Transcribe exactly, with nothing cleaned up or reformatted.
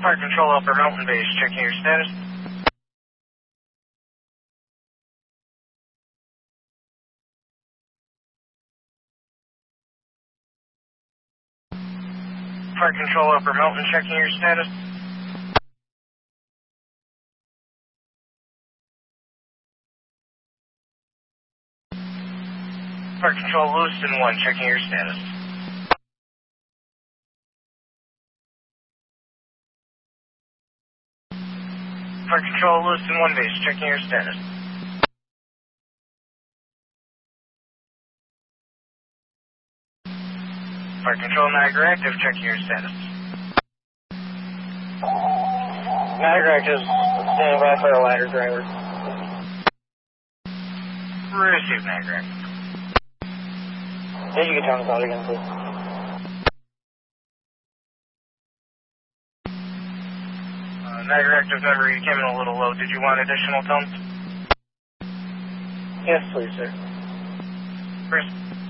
Fire Control Upper Mountain Base, checking your status. Fire Control Upper Mountain, checking your status. Fire Control Lewiston one, checking your status. Fire Control Lewiston one Base, checking your status. Fire Control Niagara Active, checking your status. Niagara Active, standing by for a ladder driver. Receive Niagara Active. Did you get down the call again, please? Uh, Niagara Active number, you came in a little low. Did you want additional tones? Yes, please, sir. Chris?